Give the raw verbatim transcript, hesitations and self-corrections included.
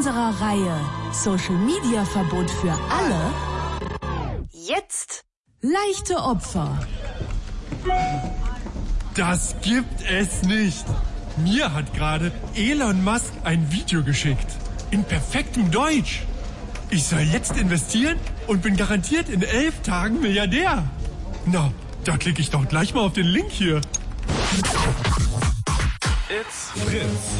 unserer Reihe Social Media Verbot für alle. Jetzt leichte Opfer. Das gibt es nicht. Mir hat gerade Elon Musk ein Video geschickt. In perfektem Deutsch. Ich soll jetzt investieren und bin garantiert in elf Tagen Milliardär. Na, da klicke ich doch gleich mal auf den Link hier. It's Fritz.